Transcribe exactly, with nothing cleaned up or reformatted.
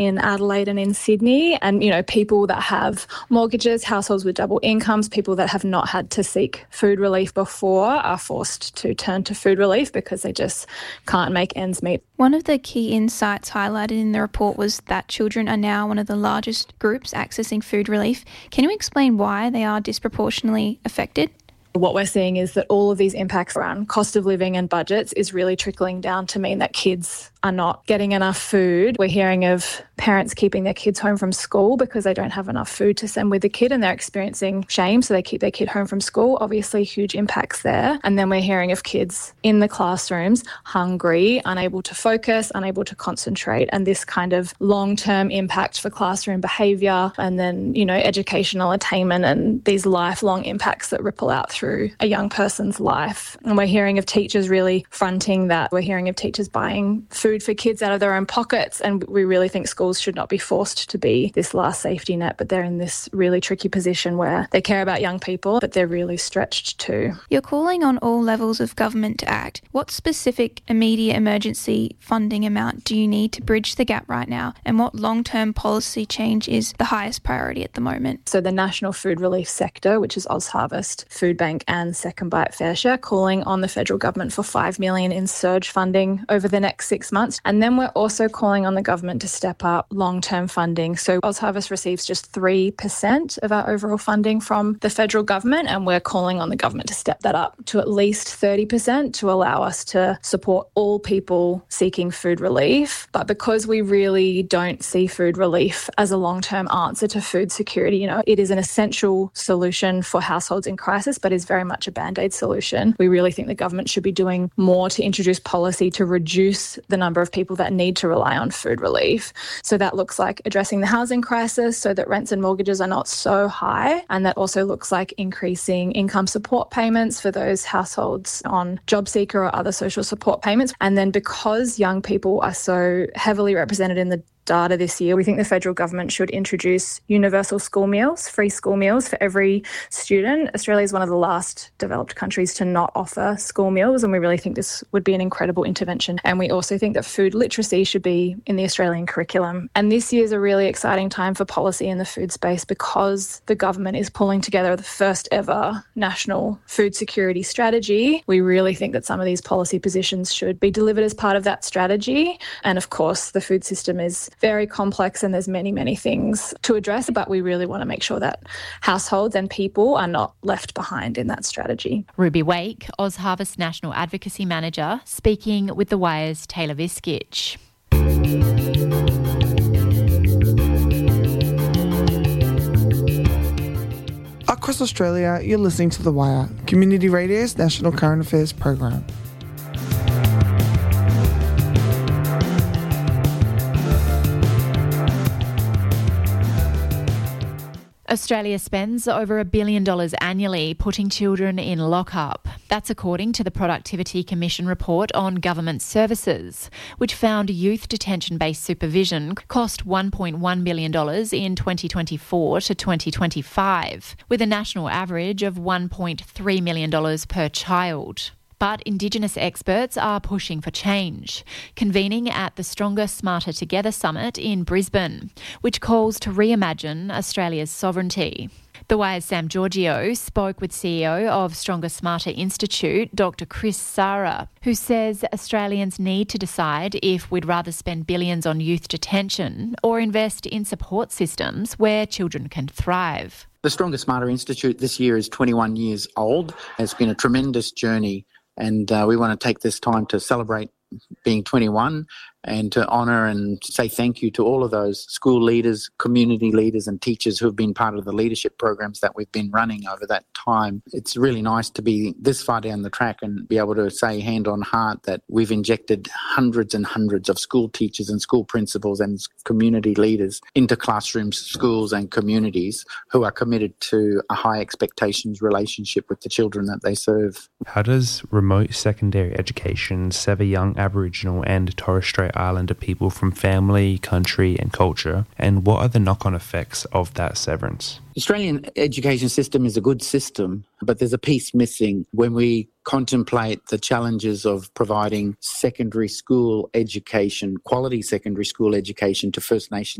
in Adelaide and in Sydney. And, you know, people that have mortgages, households with double incomes, people that have not had to seek food relief before are forced to turn to food relief because they just can't make ends meet. One of the key insights highlighted in the report was that children are now one of the largest groups accessing food relief. Can you explain why they are disproportionately affected? What we're seeing is that all of these impacts around cost of living and budgets is really trickling down to mean that kids are not getting enough food. We're hearing of parents keeping their kids home from school because they don't have enough food to send with the kid and they're experiencing shame, so they keep their kid home from school. Obviously, huge impacts there. And then we're hearing of kids in the classrooms hungry, unable to focus, unable to concentrate, and this kind of long-term impact for classroom behaviour and then, you know, educational attainment and these lifelong impacts that ripple out through a young person's life. And we're hearing of teachers really fronting that. We're hearing of teachers buying food for kids out of their own pockets, and we really think schools should not be forced to be this last safety net, but they're in this really tricky position where they care about young people, but they're really stretched too. You're calling on all levels of government to act. What specific immediate emergency funding amount do you need to bridge the gap right now, and what long-term policy change is the highest priority at the moment? So the National Food Relief Sector, which is OzHarvest, Foodbank and Second Bite FareShare, calling on the federal government for five million dollars in surge funding over the next six months. And then we're also calling on the government to step up long-term funding. So OzHarvest receives just three percent of our overall funding from the federal government, and we're calling on the government to step that up to at least thirty percent to allow us to support all people seeking food relief. But because we really don't see food relief as a long-term answer to food security, you know, it is an essential solution for households in crisis, but is very much a band-aid solution. We really think the government should be doing more to introduce policy to reduce the number of people that need to rely on food relief. So that looks like addressing the housing crisis so that rents and mortgages are not so high. And that also looks like increasing income support payments for those households on job seeker or other social support payments. And then because young people are so heavily represented in the data this year, we think the federal government should introduce universal school meals, free school meals for every student. Australia is one of the last developed countries to not offer school meals, and we really think this would be an incredible intervention. And we also think that food literacy should be in the Australian curriculum. And this year is a really exciting time for policy in the food space because the government is pulling together the first ever national food security strategy. We really think that some of these policy positions should be delivered as part of that strategy. And of course, the food system is very complex and there's many, many things to address, but we really want to make sure that households and people are not left behind in that strategy. Ruby Wake, OzHarvest National Advocacy Manager, speaking with The Wire's Taylor Viskich. Across Australia, you're listening to The Wire, Community Radio's national current affairs program. Australia spends over a billion dollars annually putting children in lockup. That's according to the Productivity Commission report on government services, which found youth detention-based supervision cost one point one billion dollars in twenty twenty-four to twenty twenty-five, with a national average of one point three million dollars per child. But Indigenous experts are pushing for change, convening at the Stronger, Smarter Together Summit in Brisbane, which calls to reimagine Australia's sovereignty. The Wire's Sam Giorgio spoke with C E O of Stronger, Smarter Institute, Doctor Chris Sara, who says Australians need to decide if we'd rather spend billions on youth detention or invest in support systems where children can thrive. The Stronger, Smarter Institute this year is twenty-one years old. It's been a tremendous journey. And uh, we want to take this time to celebrate being twenty-one and to honour and say thank you to all of those school leaders, community leaders and teachers who have been part of the leadership programs that we've been running over that time. It's really nice to be this far down the track and be able to say hand on heart that we've injected hundreds and hundreds of school teachers and school principals and community leaders into classrooms, schools and communities who are committed to a high expectations relationship with the children that they serve. How does remote secondary education sever young Aboriginal and Torres Strait separate Islander people from family, country and culture? And what are the knock-on effects of that severance? The Australian education system is a good system, but there's a piece missing when we contemplate the challenges of providing secondary school education, quality secondary school education to First Nations